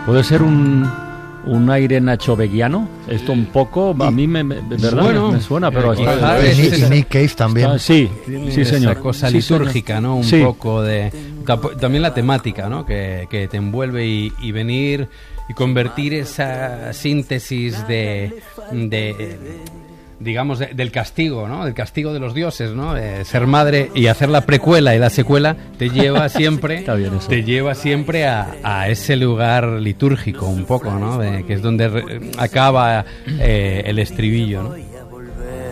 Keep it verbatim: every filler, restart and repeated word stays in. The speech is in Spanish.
¿Puede ser un, un aire nachoveguiano? Esto un poco, a mí me, me, ¿verdad? Bueno, me, me suena, pero... eh, está, y, es, y, y Nick Cave también. Está, sí, sí, señor. Esa cosa sí, litúrgica, señor. ¿no? Un sí. poco de... También la temática, ¿no? Que, que te envuelve y, y venir y convertir esa síntesis de... de digamos, de, del castigo, ¿no? Del castigo de los dioses, ¿no? Eh, ser madre y hacer la precuela y la secuela te lleva siempre, Está bien eso. te lleva siempre a, a ese lugar litúrgico un poco, ¿no? De, que es donde re, acaba eh, el estribillo, ¿no?